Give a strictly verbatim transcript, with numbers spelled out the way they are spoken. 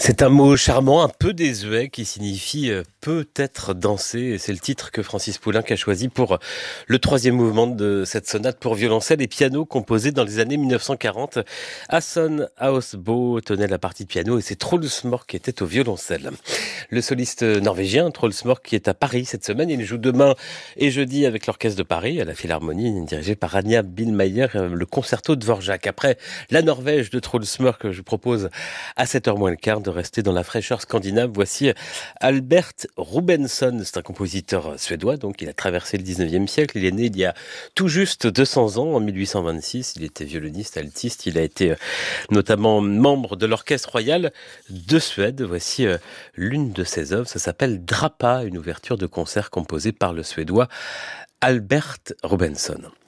C'est un mot charmant, un peu désuet, qui signifie euh, peut-être danser. Et c'est le titre que Francis Poulenc a choisi pour le troisième mouvement de cette sonate pour violoncelle et piano composée dans les années mille neuf cent quarante. Hassan Ausbo tenait la partie de piano et c'est Troels Mork qui était au violoncelle. Le soliste norvégien Troels Mork qui est à Paris cette semaine. Il joue demain et jeudi avec l'Orchestre de Paris à la Philharmonie, dirigée par Anja Billmeier, le concerto de Dvorak. Après la Norvège de Troels Mork, je vous propose à sept heures moins le quart de rester dans la fraîcheur scandinave. Voici Albert Rubensson. C'est un compositeur suédois, donc il a traversé le dix-neuvième siècle. Il est né il y a tout juste deux cents ans, en mille huit cent vingt-six. Il était violoniste, altiste. Il a été notamment membre de l'Orchestre royal de Suède. Voici l'une de ses œuvres. Ça s'appelle Drapa, une ouverture de concert composée par le Suédois Albert Rubensson.